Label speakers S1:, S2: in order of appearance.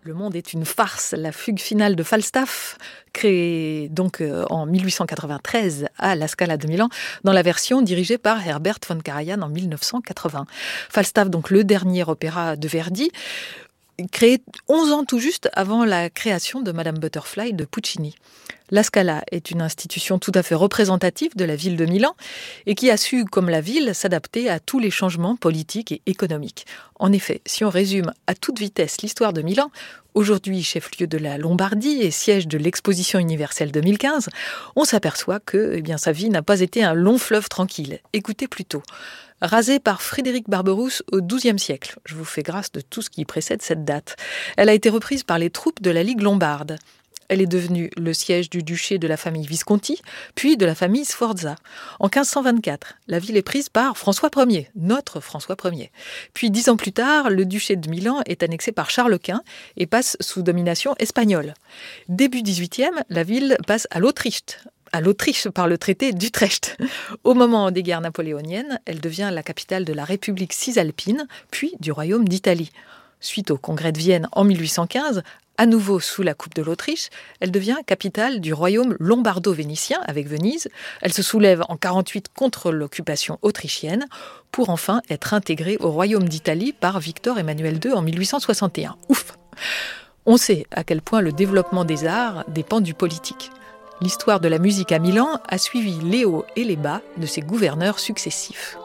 S1: Le monde est une farce, la fugue finale de Falstaff, créée donc en 1893 à la Scala de Milan, dans la version dirigée par Herbert von Karajan en 1980. Falstaff, donc le dernier opéra de Verdi, créé 11 ans tout juste avant la création de Madame Butterfly de Puccini. La Scala est une institution tout à fait représentative de la ville de Milan et qui a su, comme la ville, s'adapter à tous les changements politiques et économiques. En effet, si on résume à toute vitesse l'histoire de Milan, aujourd'hui chef-lieu de la Lombardie et siège de l'Exposition universelle 2015, on s'aperçoit que sa vie n'a pas été un long fleuve tranquille. Écoutez plutôt. Rasée par Frédéric Barberousse au XIIe siècle, je vous fais grâce de tout ce qui précède cette date, elle a été reprise par les troupes de la Ligue lombarde. Elle est devenue le siège du duché de la famille Visconti, puis de la famille Sforza. En 1524, la ville est prise par François Ier, notre François Ier. Puis 10 ans plus tard, le duché de Milan est annexé par Charles Quint et passe sous domination espagnole. Début 18e, la ville passe à l'Autriche par le traité d'Utrecht. Au moment des guerres napoléoniennes, elle devient la capitale de la République cisalpine, puis du Royaume d'Italie. Suite au congrès de Vienne en 1815, à nouveau sous la coupe de l'Autriche, elle devient capitale du royaume lombardo-vénitien avec Venise. Elle se soulève en 1948 contre l'occupation autrichienne pour enfin être intégrée au royaume d'Italie par Victor Emmanuel II en 1861. Ouf! On sait à quel point le développement des arts dépend du politique. L'histoire de la musique à Milan a suivi les hauts et les bas de ses gouverneurs successifs.